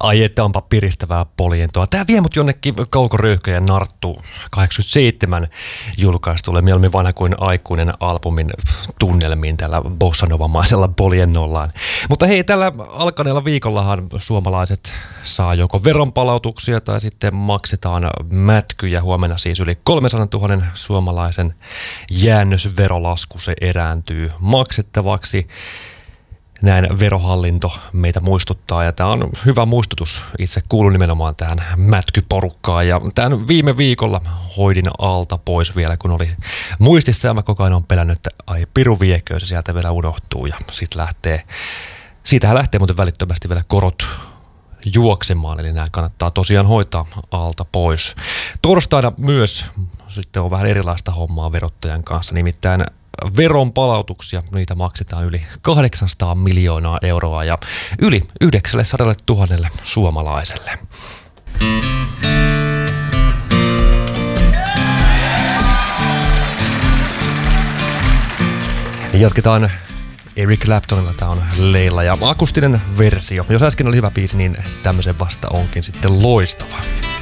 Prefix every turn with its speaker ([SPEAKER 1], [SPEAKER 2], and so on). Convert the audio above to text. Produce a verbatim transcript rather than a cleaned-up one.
[SPEAKER 1] Ai että onpa piristävää poljentoa. Tää vie mut jonnekin kaukoröyhköjen Narttu kahdeksankymmentäseitsemän julkaistulle mieluummin vanha kuin aikuinen albumin tunnelmiin tällä bossanovamaisella poljennollaan. Mutta hei, tällä alkaneella viikollahan suomalaiset saa joko veronpalautuksia tai sitten maksetaan mätkyjä. Huomenna siis yli kolmesataatuhatta suomalaisen jäännösverolasku se erääntyy maksettavaksi. Näin Verohallinto meitä muistuttaa ja tämä on hyvä muistutus. Itse kuulun nimenomaan tähän mätkyporukkaan ja tämän viime viikolla hoidin alta pois vielä, kun oli muistissa ja mä koko ajan on pelännyt, että ai piru viekö, se sieltä vielä unohtuu ja sitten lähtee, siitähän lähtee muuten välittömästi vielä korot juoksemaan, eli nämä kannattaa tosiaan hoitaa alta pois. Torstaina myös sitten on vähän erilaista hommaa verottajan kanssa, nimittäin veronpalautuksia, niitä maksetaan yli kahdeksansataa miljoonaa euroa ja yli yhdeksänsataa suomalaiselle. Jatketaan Eric Claptonilla, tää on Leila ja akustinen versio. Jos äsken oli hyvä biisi, niin tämmöisen vasta onkin sitten loistava.